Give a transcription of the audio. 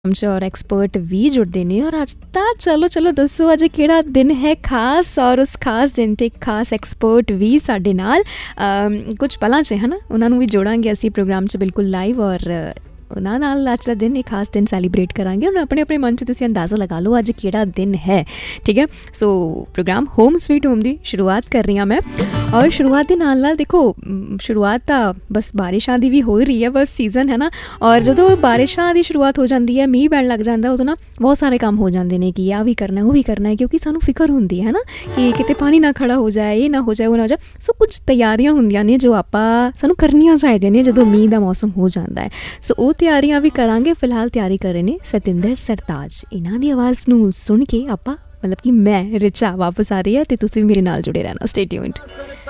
और एक्सपर्ट भी जुड़ते ने और अज ता चलो चलो दसो अज केड़ा दिन है खास और उस खास दिन ते खास एक्सपर्ट भी साडे नाल कुछ पलां च है ना उन्होंने भी जोड़ांगे असी प्रोग्राम च बिल्कुल लाइव और उन्होंने नाल अज का दिन एक खास दिन सैलीब्रेट करांगे और अपने अपने मन च तुसीं अंदाज़ा लगा लो अज केड़ा दिन है। ठीक है, सो प्रोग्राम होम स्वीट होम की शुरुआत कर रही हाँ मैं और शुरुआत के नाल देखो शुरुआत तो बस बारिशों की भी हो रही है, बस सीजन है ना। और जो बारिशों की शुरुआत हो जाती है, मीह पैन लग जाता उदों ना बहुत सारे काम हो जाते हैं कि आ भी करना वो भी करना है, क्योंकि सानू फिक्र होंदी है ना कि किते पानी ना खड़ा हो जाए, ये ना हो जाए वो ना हो जाए। सो कुछ तैयारियां होंदियां ने जो आपां सानू करनियां चाहिदियां ने जो मीह का मौसम हो जाता है। सो वो तैयारियां भी करांगे। फिलहाल तैयारी कर रहे हैं सतिंदर सरताज। इन्हां दी आवाज़ नू सुन के आपां मतलब कि मैं रिचा वापस आ रही है तो तुसीं मेरे नाल जुड़े रहना। Stay tuned.